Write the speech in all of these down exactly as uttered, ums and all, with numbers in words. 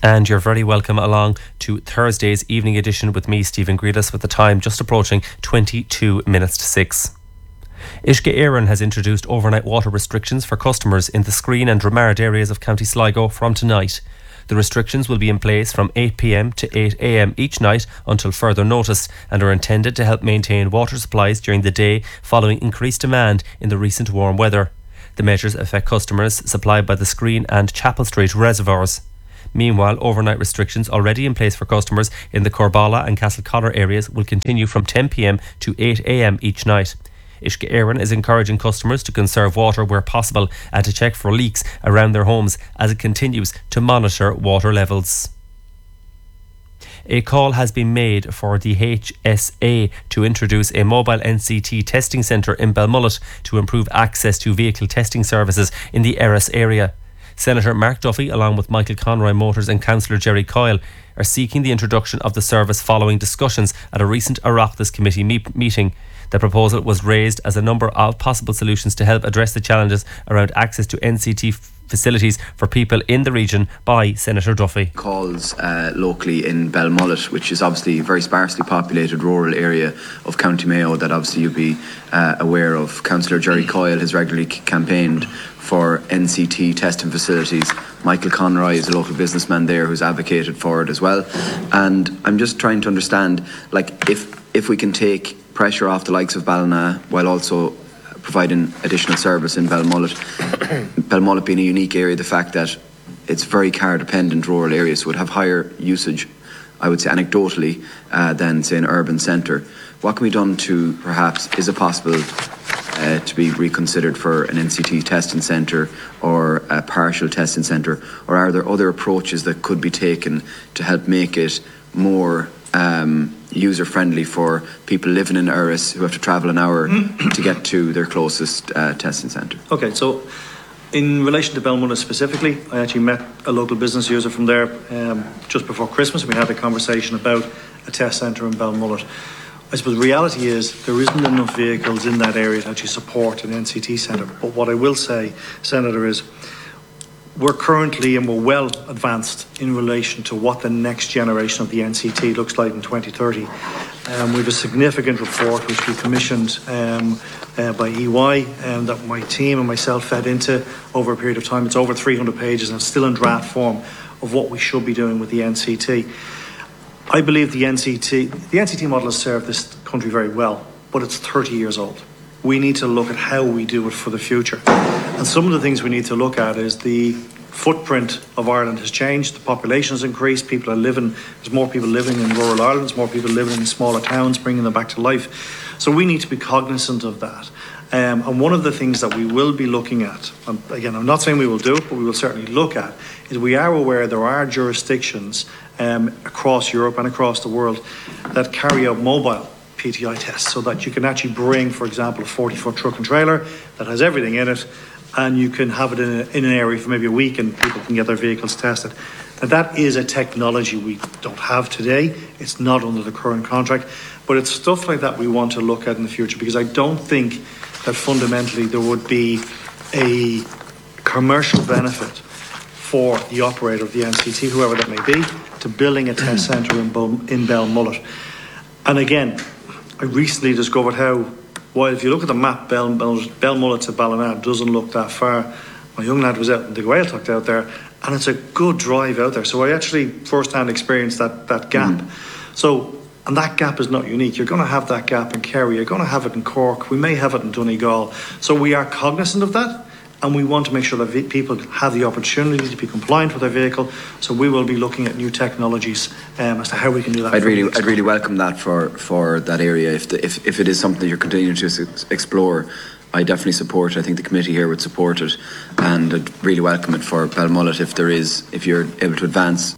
And you're very welcome along to Thursday's evening edition with me, Stephen Greedus, with the time just approaching twenty-two minutes to six. Uisce Éireann has introduced overnight water restrictions for customers in the Screen and Dramard areas of County Sligo from tonight. The restrictions will be in place from eight p m to eight a m each night until further notice and are intended to help maintain water supplies during the day following increased demand in the recent warm weather. The measures affect customers supplied by the Screen and Chapel Street reservoirs. Meanwhile, overnight restrictions already in place for customers in the Corbala and Castlecollar areas will continue from ten p m to eight a m each night. Uisce Éireann is encouraging customers to conserve water where possible and to check for leaks around their homes as it continues to monitor water levels. A call has been made for the H S A to introduce a mobile N C T testing centre in Belmullet to improve access to vehicle testing services in the Erris area. Senator Mark Duffy, along with Michael Conroy Motors and Councillor Jerry Coyle, are seeking the introduction of the service following discussions at a recent Oireachtas committee me- meeting. The proposal was raised as a number of possible solutions to help address the challenges around access to N C T f- facilities for people in the region by Senator Duffy. Calls uh, locally in Belmullet, which is obviously a very sparsely populated rural area of County Mayo that obviously you'll be uh, aware of. Councillor Jerry Coyle has regularly c- campaigned for N C T testing facilities. Michael Conroy is a local businessman there who's advocated for it as well. And I'm just trying to understand, like, if if we can take pressure off the likes of Ballina while also providing additional service in Belmullet. Belmullet being a unique area, the fact that it's very car dependent rural areas, so it would have higher usage, I would say anecdotally, uh, than say an urban centre. What can be done to perhaps, is it possible uh, to be reconsidered for an N C T testing centre or a partial testing centre, or are there other approaches that could be taken to help make it more um, user friendly for people living in Erris who have to travel an hour to get to their closest uh, testing centre? Okay, so in relation to Belmullet specifically, I actually met a local business user from there um, just before Christmas. We had a conversation about a test centre in Belmullet. I suppose the reality is there isn't enough vehicles in that area to actually support an N C T centre. But what I will say, Senator, is we're currently and we're well advanced in relation to what the next generation of the N C T looks like in twenty thirty. Um, we have a significant report which we commissioned um, uh, by E Y um, that my team and myself fed into over a period of time. It's over three hundred pages and it's still in draft form of what we should be doing with the N C T. I believe the N C T, the N C T model has served this country very well, but it's thirty years old. We need to look at how we do it for the future. And some of the things we need to look at is the footprint of Ireland has changed, the population has increased, people are living, there's more people living in rural Ireland, there's more people living in smaller towns, bringing them back to life. So we need to be cognizant of that. Um, and one of the things that we will be looking at, and again, I'm not saying we will do it, but we will certainly look at, is we are aware there are jurisdictions um, across Europe and across the world that carry out mobile P T I tests, so that you can actually bring, for example, a forty foot truck and trailer that has everything in it, and you can have it in, a, in an area for maybe a week and people can get their vehicles tested. Now that is a technology we don't have today. It's not under the current contract, but it's stuff like that we want to look at in the future, because I don't think that fundamentally there would be a commercial benefit for the operator of the N C T, whoever that may be, to building a test centre in, Bel- in Belmullet. And again, I recently discovered how, well, if you look at the map, Bel- Bel- Belmullet to Ballina doesn't look that far. My young lad was out in the Gaeltacht out there, and it's a good drive out there. So I actually first-hand experienced that, that gap. Mm. So, and that gap is not unique. You're going to have that gap in Kerry. You're going to have it in Cork. We may have it in Donegal. So we are cognizant of that, and we want to make sure that v- people have the opportunity to be compliant with their vehicle. So we will be looking at new technologies um, as to how we can do that. I'd really, I'd really welcome that for, for that area. If, the, if if it is something that you're continuing to s- explore, I definitely support it. I think the committee here would support it, and I'd really welcome it for Belmullet if there is, if you're able to advance.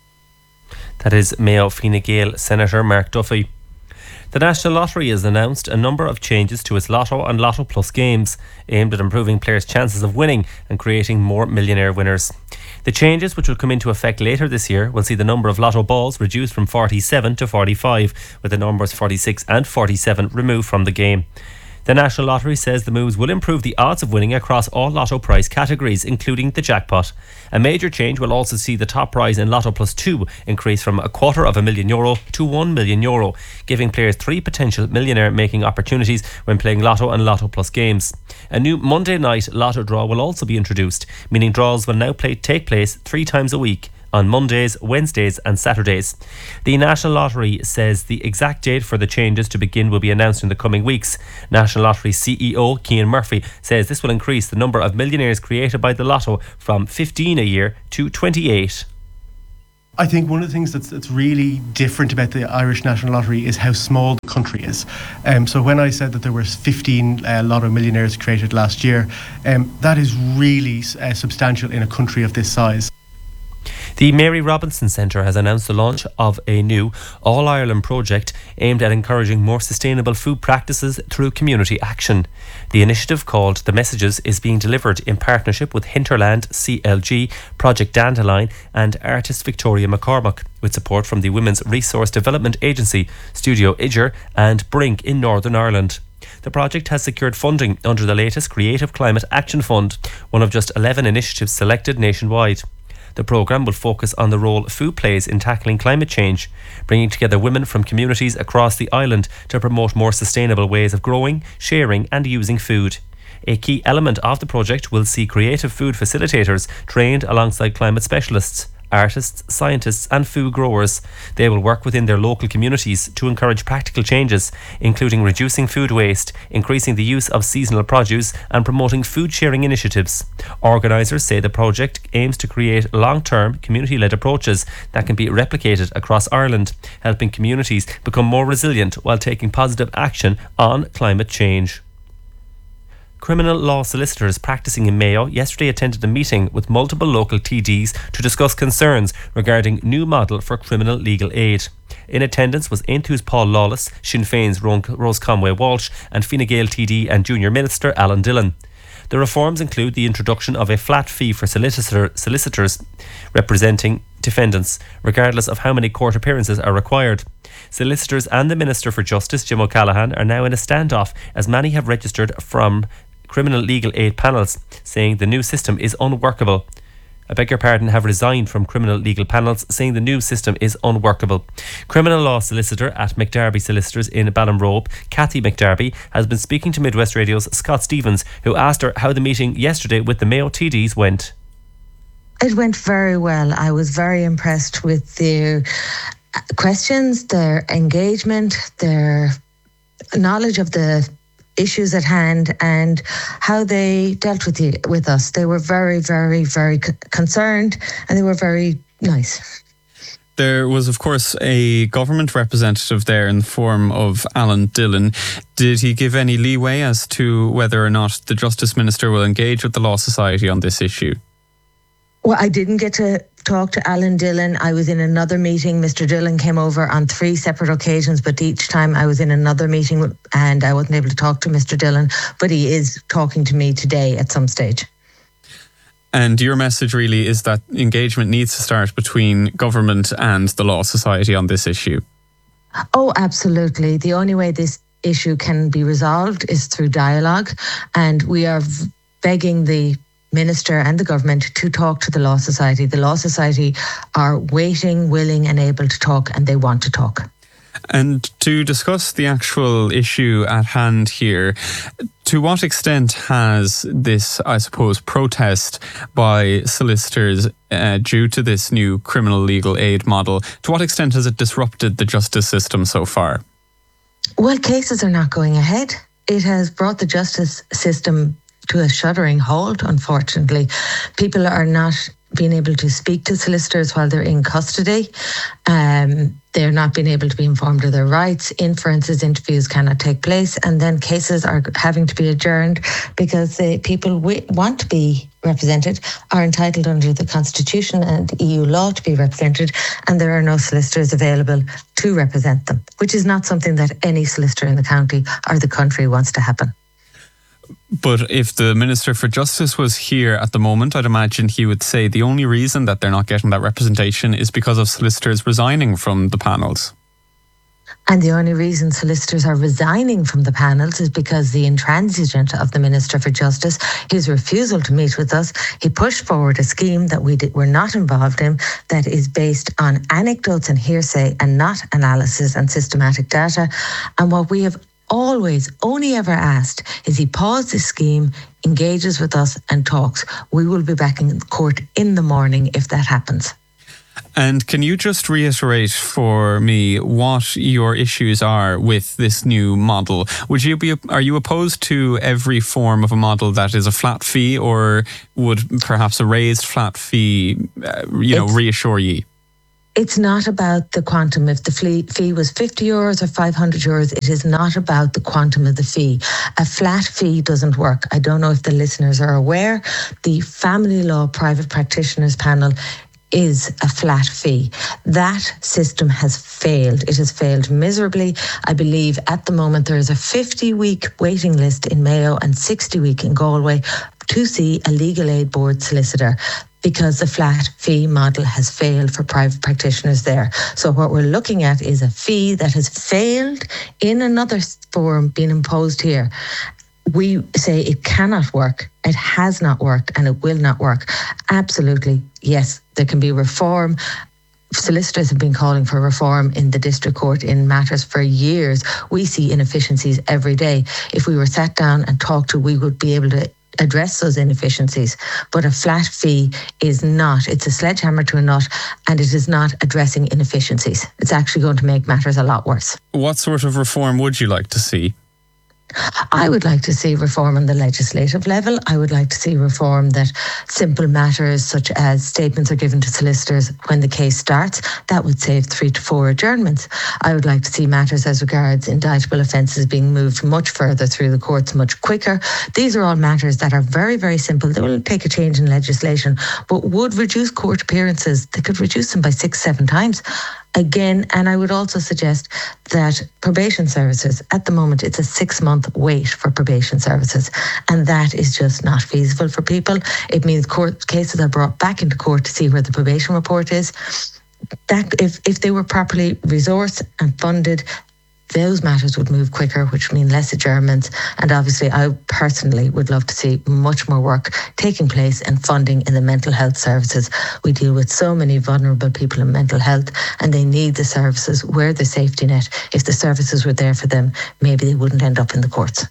That is Mayo Fine Gael Senator Mark Duffy. The National Lottery has announced a number of changes to its Lotto and Lotto Plus games aimed at improving players' chances of winning and creating more millionaire winners. The changes, which will come into effect later this year, will see the number of Lotto balls reduced from forty-seven to forty-five, with the numbers forty-six and forty-seven removed from the game. The National Lottery says the moves will improve the odds of winning across all lotto prize categories, including the jackpot. A major change will also see the top prize in Lotto Plus two increase from a quarter of a million euro to one million euro, giving players three potential millionaire-making opportunities when playing Lotto and Lotto Plus games. A new Monday night Lotto draw will also be introduced, meaning draws will now play, take place three times a week, on Mondays, Wednesdays and Saturdays. The National Lottery says the exact date for the changes to begin will be announced in the coming weeks. National Lottery C E O Cian Murphy says this will increase the number of millionaires created by the Lotto from fifteen a year to twenty-eight. I think one of the things that's, that's really different about the Irish National Lottery is how small the country is. Um, so when I said that there were fifteen uh, Lotto millionaires created last year, um, that is really uh, substantial in a country of this size. The Mary Robinson Centre has announced the launch of a new All-Ireland project aimed at encouraging more sustainable food practices through community action. The initiative, called The Messages, is being delivered in partnership with Hinterland, C L G, Project Dandelion and artist Victoria McCormack, with support from the Women's Resource Development Agency, Studio Iger and Brink in Northern Ireland. The project has secured funding under the latest Creative Climate Action Fund, one of just eleven initiatives selected nationwide. The programme will focus on the role food plays in tackling climate change, bringing together women from communities across the island to promote more sustainable ways of growing, sharing and using food. A key element of the project will see creative food facilitators trained alongside climate specialists, artists, scientists and food growers. They will work within their local communities to encourage practical changes, including reducing food waste, increasing the use of seasonal produce and promoting food sharing initiatives. Organisers say the project aims to create long-term community-led approaches that can be replicated across Ireland, helping communities become more resilient while taking positive action on climate change. Criminal law solicitors practising in Mayo yesterday attended a meeting with multiple local T Ds to discuss concerns regarding new model for criminal legal aid. In attendance was Aonthu's Paul Lawless, Sinn Féin's Rose Conway Walsh and Fine Gael T D and Junior Minister Alan Dillon. The reforms include the introduction of a flat fee for solicitor, solicitors representing defendants, regardless of how many court appearances are required. Solicitors and the Minister for Justice, Jim O'Callaghan, are now in a standoff as many have registered from criminal legal aid panels, saying the new system is unworkable. I beg your pardon, have resigned from criminal legal panels, saying the new system is unworkable. Criminal law solicitor at McDarby Solicitors in Ballinrobe, Cathy McDarby, has been speaking to Midwest Radio's Scott Stevens, who asked her how the meeting yesterday with the Mayo T Ds went. It went very well. I was very impressed with their questions, their engagement, their knowledge of the issues at hand and how they dealt with you, with us. They were very, very, very c- concerned and they were very nice. There was, of course, a government representative there in the form of Alan Dillon. Did he give any leeway as to whether or not the Justice Minister will engage with the Law Society on this issue? Well, I didn't get to talk to Alan Dillon. I was in another meeting. Mister Dillon came over on three separate occasions, but each time I was in another meeting and I wasn't able to talk to Mister Dillon, but he is talking to me today at some stage. And your message really is that engagement needs to start between government and the Law Society on this issue? Oh, absolutely. The only way this issue can be resolved is through dialogue, and we are begging the Minister and the government to talk to the Law Society. The Law Society are waiting, willing and able to talk, and they want to talk. And to discuss the actual issue at hand here, to what extent has this, I suppose, protest by solicitors uh, due to this new criminal legal aid model, to what extent has it disrupted the justice system so far? Well, cases are not going ahead. It has brought the justice system to a shuddering halt, unfortunately. People are not being able to speak to solicitors while they're in custody. Um, they're not being able to be informed of their rights. Inferences, interviews cannot take place. And then cases are having to be adjourned because the people w- want to be represented, are entitled under the Constitution and E U law to be represented, and there are no solicitors available to represent them, which is not something that any solicitor in the county or the country wants to happen. But if the Minister for Justice was here at the moment, I'd imagine he would say the only reason that they're not getting that representation is because of solicitors resigning from the panels. And the only reason solicitors are resigning from the panels is because the intransigence of the Minister for Justice, his refusal to meet with us, he pushed forward a scheme that we did, were not involved in, that is based on anecdotes and hearsay and not analysis and systematic data. And what we have always only ever asked is he pause this scheme, engages with us and talks. We will be back in court in the morning if that happens. And can you just reiterate for me what your issues are with this new model? Would you be, are you opposed to every form of a model that is a flat fee, or would perhaps a raised flat fee, uh, you know, it's, reassure you? It's not about the quantum. If the fee was fifty euros or five hundred euros, it is not about the quantum of the fee. A flat fee doesn't work. I don't know if the listeners are aware. The Family Law Private Practitioners Panel is a flat fee. That system has failed. It has failed miserably. I believe at the moment there is a fifty-week waiting list in Mayo and sixty-week in Galway to see a legal aid board solicitor, because the flat fee model has failed for private practitioners there. So what we're looking at is a fee that has failed in another form being imposed here. We say it cannot work, it has not worked, and it will not work. Absolutely, yes, there can be reform. Solicitors have been calling for reform in the district court in matters for years. We see inefficiencies every day. If we were sat down and talked to, we would be able to address those inefficiencies. But a flat fee is not. It's a sledgehammer to a nut, and it is not addressing inefficiencies. It's actually going to make matters a lot worse. What sort of reform would you like to see? I would like to see reform on the legislative level. I would like to see reform that simple matters such as statements are given to solicitors when the case starts. That would save three to four adjournments. I would like to see matters as regards indictable offences being moved much further through the courts much quicker. These are all matters that are very, very simple. They will take a change in legislation, but would reduce court appearances. They could reduce them by six, seven times. Again, and I would also suggest that probation services, at the moment, it's a six-month wait for probation services, and that is just not feasible for people. It means court cases are brought back into court to see where the probation report is. That if, if they were properly resourced and funded, those matters would move quicker, which mean less adjournments. And obviously, I personally would love to see much more work taking place and funding in the mental health services. We deal with so many vulnerable people in mental health, and they need the services. We're the safety net. If the services were there for them, maybe they wouldn't end up in the courts.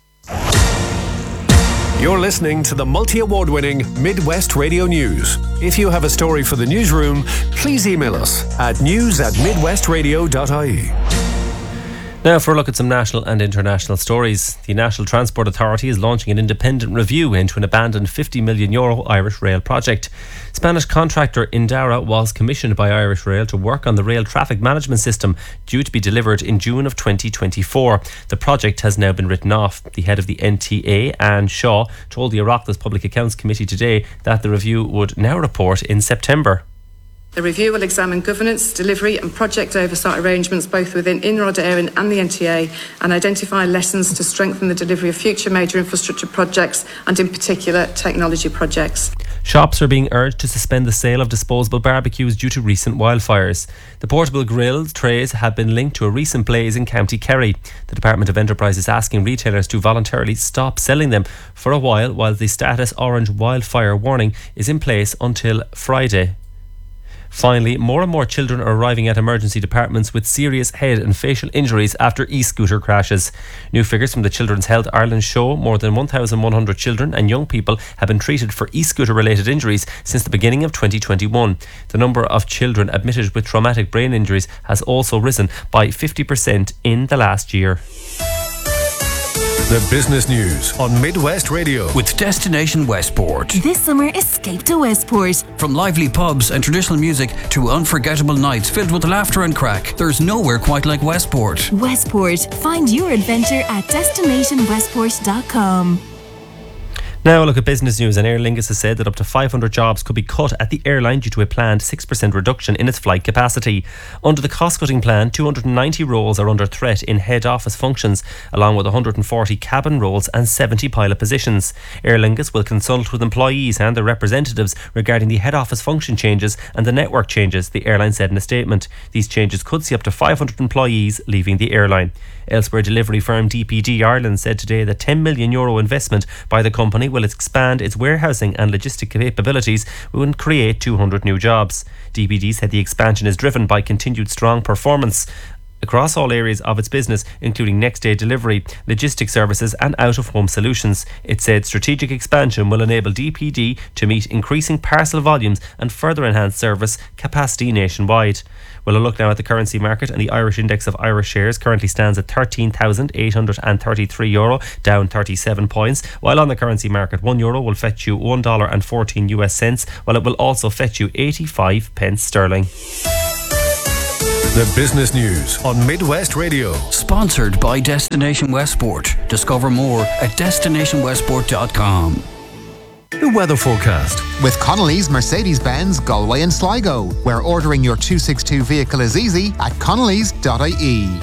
You're listening to the multi-award winning Midwest Radio News. If you have a story for the newsroom, please email us at news at midwestradio dot I E. Now for a look at some national and international stories. The National Transport Authority is launching an independent review into an abandoned fifty million euro Irish Rail project. Spanish contractor Indara was commissioned by Irish Rail to work on the rail traffic management system due to be delivered in June of twenty twenty-four. The project has now been written off. The head of the N T A, Anne Shaw, told the Oireachtas Public Accounts Committee today that the review would now report in September. The review will examine governance, delivery and project oversight arrangements both within Inrod Éireann and the N T A, and identify lessons to strengthen the delivery of future major infrastructure projects and in particular technology projects. Shops are being urged to suspend the sale of disposable barbecues due to recent wildfires. The portable grill trays have been linked to a recent blaze in County Kerry. The Department of Enterprise is asking retailers to voluntarily stop selling them for a while while the status orange wildfire warning is in place until Friday. Finally, more and more children are arriving at emergency departments with serious head and facial injuries after e-scooter crashes. New figures from the Children's Health Ireland show more than one thousand one hundred children and young people have been treated for e-scooter related injuries since the beginning of twenty twenty-one. The number of children admitted with traumatic brain injuries has also risen by fifty percent in the last year. The business news on Midwest Radio with Destination Westport. This summer, escape to Westport. From lively pubs and traditional music to unforgettable nights filled with laughter and crack, there's nowhere quite like Westport. Westport. Find your adventure at destination westport dot com. Now, look at business news, and Aer Lingus has said that up to five hundred jobs could be cut at the airline due to a planned six percent reduction in its flight capacity. Under the cost-cutting plan, two hundred ninety roles are under threat in head office functions, along with one hundred forty cabin roles and seventy pilot positions. Aer Lingus will consult with employees and their representatives regarding the head office function changes and the network changes, the airline said in a statement. These changes could see up to five hundred employees leaving the airline. Elsewhere, delivery firm D P D Ireland said today that ten million euro investment by the company will expand its warehousing and logistic capabilities and create two hundred new jobs. D P D said the expansion is driven by continued strong performance across all areas of its business, including next day delivery, logistic services and out-of-home solutions. It said strategic expansion will enable D P D to meet increasing parcel volumes and further enhance service capacity nationwide. We'll look now at the currency market, and the Irish index of Irish shares currently stands at thirteen thousand eight hundred thirty-three euro, down thirty-seven points, while on the currency market one euro will fetch you one dollar and fourteen US cents, while it will also fetch you eighty-five pence sterling. The business news on Midwest Radio. Sponsored by Destination Westport. Discover more at destination westport dot com. The weather forecast. With Connolly's Mercedes-Benz Galway and Sligo, where ordering your two sixty-two vehicle is easy at connellys dot I E.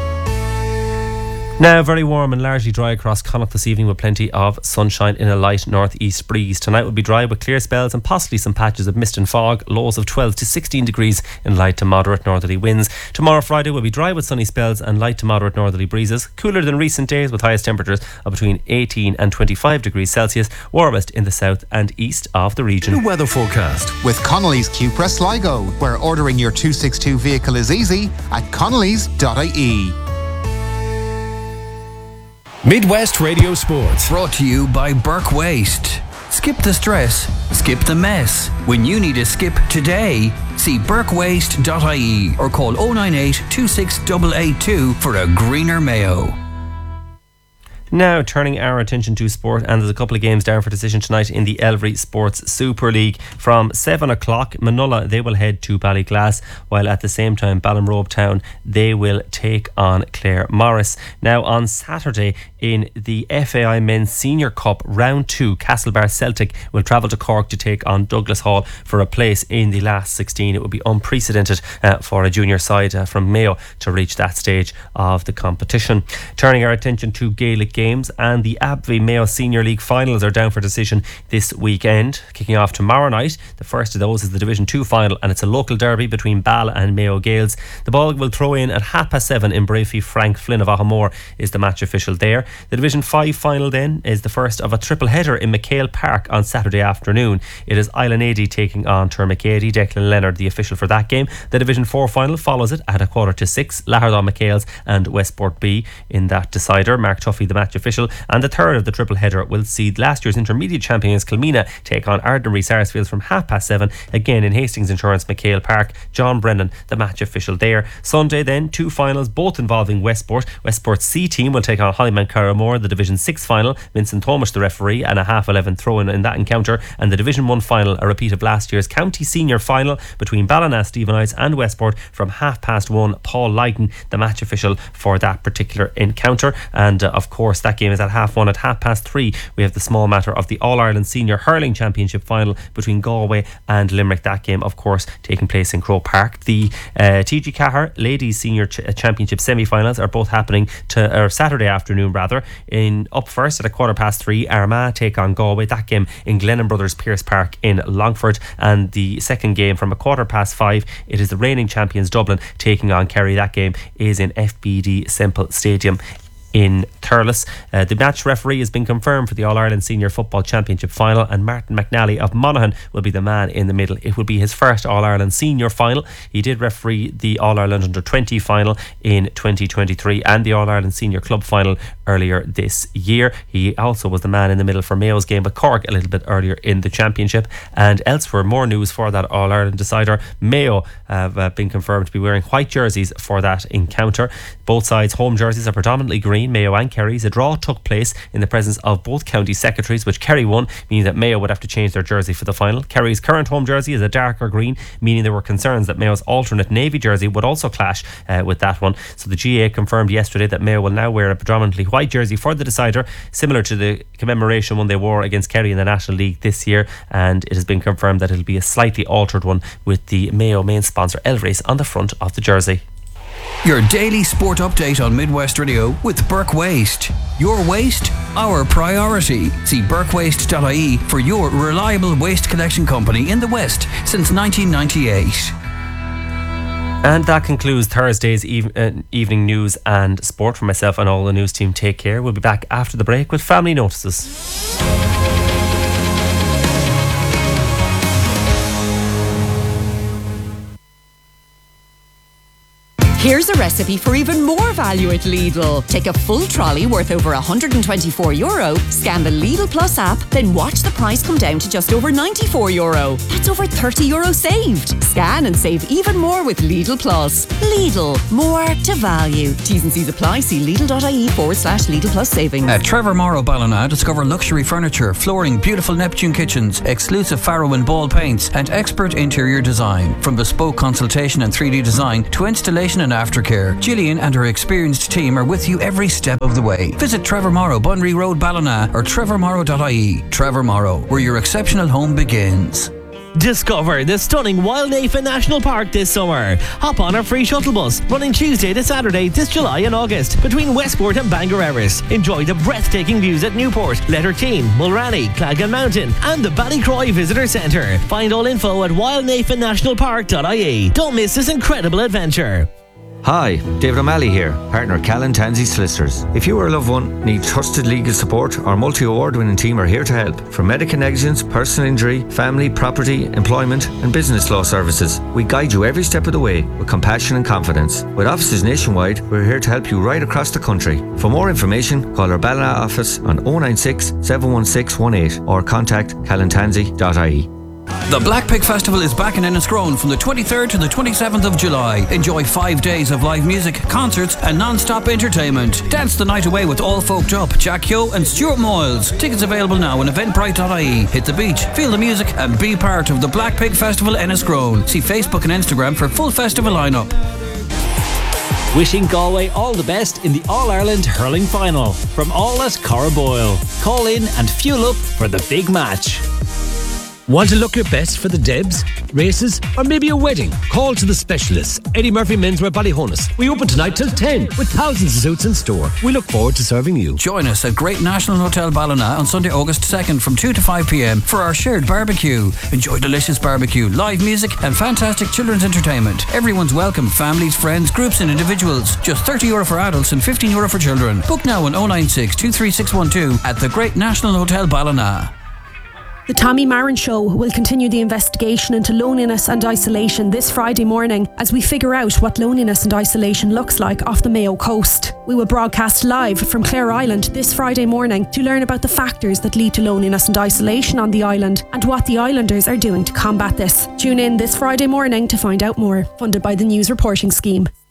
Now, very warm and largely dry across Connacht this evening, with plenty of sunshine in a light northeast breeze. Tonight will be dry with clear spells and possibly some patches of mist and fog. Lows of twelve to sixteen degrees in light to moderate northerly winds. Tomorrow, Friday, will be dry with sunny spells and light to moderate northerly breezes. Cooler than recent days, with highest temperatures of between eighteen and twenty-five degrees Celsius. Warmest in the south and east of the region. The weather forecast. With Connolly's Cupra Sligo, where ordering your two sixty-two vehicle is easy at connellys dot I E. Midwest Radio Sports. Brought to you by Burke Waste. Skip the stress, skip the mess. When you need a skip today, see burke waste dot I E or call oh nine eight, two six eight eight two for a greener Mayo. Now turning our attention to sport, and there's a couple of games down for decision tonight in the Elvery Sports Super League. From seven o'clock, Manulla, they will head to Ballyglass, while at the same time Ballinrobe Town, they will take on Clare Morris. Now on Saturday in the F A I Men's Senior Cup Round two, Castlebar Celtic will travel to Cork to take on Douglas Hall for a place in the last sixteen. It would be unprecedented uh, for a junior side uh, from Mayo to reach that stage of the competition. Turning our attention to Gaelic games, and the Abbey Mayo Senior League finals are down for decision this weekend, kicking off tomorrow night. The first of those is the Division two final, and it's a local derby between Bala and Mayo Gaels. The ball will throw in at half past seven in Brafey. Frank Flynn of Ahamore is the match official there. The Division five final then is the first of a triple header in McHale Park on Saturday afternoon. It is Island Ady taking on Termacady. Declan Leonard the official for that game. The Division four final follows it at a quarter to six. Lahardon McHales and Westport B in that decider. Mark Tuffy the match official, and the third of the triple header will see last year's intermediate champions Kilmina take on Ardnary Sarsfield from half past seven, again in Hastings Insurance McHale Park. John Brennan the match official there. Sunday then, two finals both involving Westport. Westport's C team will take on Hollyman Carramore. The Division six final, Vincent Thomas the referee, and a half eleven throw in in that encounter. And the Division one final, a repeat of last year's county senior final between Ballina Stephenites and Westport from half past one. Paul Lighton the match official for that particular encounter. And uh, of course that game is at half one. At half past three we have the small matter of the All-Ireland Senior Hurling Championship final between Galway and Limerick. That game of course taking place in Croke Park. The uh, T G Cahir Ladies Senior Ch- Championship semi-finals are both happening to or Saturday afternoon rather. In up first at a quarter past three, Armagh take on Galway. That game in Glennon Brothers Pierce Park in Longford. And the second game from a quarter past five, it is the reigning champions Dublin taking on Kerry. That game is in F B D Semple Stadium in Thurles. Uh, the match referee has been confirmed for the All-Ireland Senior Football Championship final, and Martin McNally of Monaghan will be the man in the middle. It will be his first All-Ireland Senior final. He did referee the All-Ireland Under twenty final in twenty twenty-three and the All-Ireland Senior Club final earlier this year. He also was the man in the middle for Mayo's game with Cork a little bit earlier in the championship. And elsewhere, more news for that All-Ireland decider. Mayo have uh, been confirmed to be wearing white jerseys for that encounter. Both sides' home jerseys are predominantly green, Marine, Mayo and Kerry's. A draw took place in the presence of both county secretaries, which Kerry won, meaning that Mayo would have to change their jersey for the final. Kerry's current home jersey is a darker green, meaning there were concerns that Mayo's alternate navy jersey would also clash uh, with that one. So the G A A confirmed yesterday that Mayo will now wear a predominantly white jersey for the decider, similar to the commemoration one they wore against Kerry in the National League this year, and it has been confirmed that it'll be a slightly altered one with the Mayo main sponsor Elrace on the front of the jersey. Your daily sport update on Midwest Radio with Burke Waste. Your waste, our priority. See burke waste dot I E for your reliable waste collection company in the West since nineteen ninety-eight. And that concludes Thursday's eve- uh, evening news and sport. For myself and all the news team, take care. We'll be back after the break with family notices. Here's a recipe for even more value at Lidl. Take a full trolley worth over one hundred twenty-four euro, scan the Lidl Plus app, then watch the price come down to just over ninety-four euro. That's over thirty euro saved. Scan and save even more with Lidl Plus. Lidl, more to value. T's and C's apply. See Lidl.ie forward slash Lidl Plus savings. At Trevor Morrow Ballina, discover luxury furniture, flooring, beautiful Neptune kitchens, exclusive Faro and Ball paints, and expert interior design. From bespoke consultation and three D design to installation and aftercare, Gillian and her experienced team are with you every step of the way. Visit Trevor Morrow, Bunry Road, Ballina, or trevor morrow dot I E. Trevor Morrow, where your exceptional home begins. Discover the stunning Wildnafen National Park this summer. Hop on our free shuttle bus running Tuesday to Saturday this July and August between Westport and Bangor Erris. Enjoy the breathtaking views at Newport, Letterkeene, Mulranny, Clagan Mountain and the Ballycroy Visitor Centre. Find all info at wildnafen national park dot I E. Don't miss this incredible adventure. Hi, David O'Malley here, partner Callan Tansey Solicitors. If you or a loved one need trusted legal support, our multi-award winning team are here to help. From medical negligence, personal injury, family, property, employment and business law services, we guide you every step of the way with compassion and confidence. With offices nationwide, we're here to help you right across the country. For more information, call our Ballina office on oh nine six, seven one six one eight or contact callan tansey dot I E. The Black Pig Festival is back in Enniscrone from the twenty-third to the twenty-seventh of July. Enjoy five days of live music, concerts and non-stop entertainment. Dance the night away with All Folked Up, Jack Yo and Stuart Moyles. Tickets available now on eventbrite dot I E. Hit the beach, feel the music and be part of the Black Pig Festival Enniscrone. See Facebook and Instagram for full festival lineup. Wishing Galway all the best in the All-Ireland Hurling Final. From all at Cara Boyle. Call in and fuel up for the big match. Want to look your best for the Debs, races, or maybe a wedding? Call to the specialists. Eddie Murphy Menswear Ballyhonus. We open tonight till ten with thousands of suits in store. We look forward to serving you. Join us at Great National Hotel Ballina on Sunday, August second from two to five p.m. for our shared barbecue. Enjoy delicious barbecue, live music and fantastic children's entertainment. Everyone's welcome, families, friends, groups and individuals. Just thirty euro for adults and fifteen euro for children. Book now on oh nine six, two three six one two at the Great National Hotel Ballina. The Tommy Marin Show will continue the investigation into loneliness and isolation this Friday morning as we figure out what loneliness and isolation looks like off the Mayo coast. We will broadcast live from Clare Island this Friday morning to learn about the factors that lead to loneliness and isolation on the island and what the islanders are doing to combat this. Tune in this Friday morning to find out more. Funded by the News Reporting Scheme.